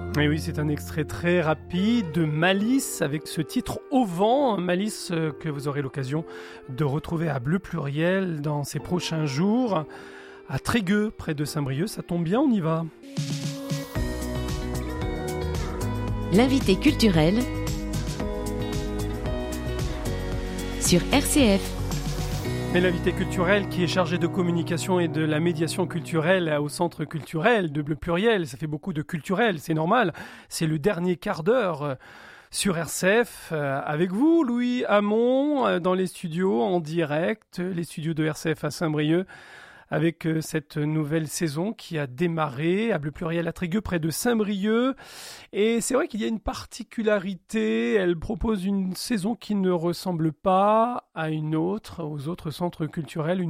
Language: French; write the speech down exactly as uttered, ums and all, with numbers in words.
Et oui, c'est un extrait très rapide de Malice avec ce titre Au vent, Malice euh, que vous aurez l'occasion de retrouver à Bleu Pluriel dans ces prochains jours à Trégueux, près de Saint-Brieuc. Ça tombe bien, on y va. L'invité culturel sur R C F. Mais l'invité culturel qui est chargé de communication et de la médiation culturelle au centre culturel de Bleu Pluriel, ça fait beaucoup de culturel, c'est normal. C'est le dernier quart d'heure sur R C F avec vous, Louis Hamon, dans les studios en direct, les studios de R C F à Saint-Brieuc, avec cette nouvelle saison qui a démarré à Bleu Pluriel à Trégueux, près de Saint-Brieuc. Et c'est vrai qu'il y a une particularité, elle propose une saison qui ne ressemble pas à une autre, aux autres centres culturels,